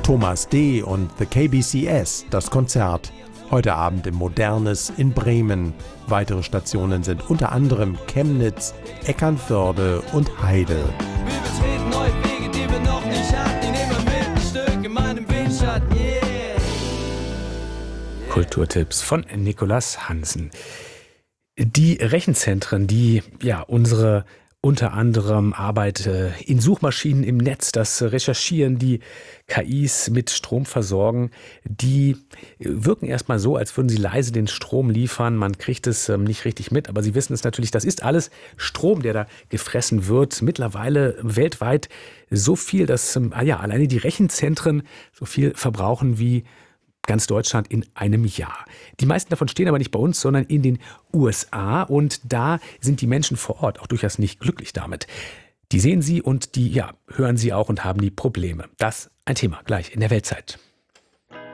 Thomas D. und The KBCS, das Konzert. Heute Abend im Modernes in Bremen. Weitere Stationen sind unter anderem Chemnitz, Eckernförde und Heide. Wir betreten neue Wege, die wir noch nicht hatten. Die nehmen wir mit ein Stück in meinem Windschatten, yeah. Kulturtipps von Nikolas Hansen. Die Rechenzentren, die unsere unter anderem Arbeit in Suchmaschinen im Netz, das Recherchieren, die KIs mit Strom versorgen, die wirken erstmal so, als würden sie leise den Strom liefern. Man kriegt es nicht richtig mit, aber Sie wissen es natürlich, das ist alles Strom, der da gefressen wird. Mittlerweile weltweit so viel, dass alleine die Rechenzentren so viel verbrauchen wie ganz Deutschland in einem Jahr. Die meisten davon stehen aber nicht bei uns, sondern in den USA. Und da sind die Menschen vor Ort auch durchaus nicht glücklich damit. Die sehen sie und die hören sie auch und haben die Probleme. Das ein Thema gleich in der Weltzeit.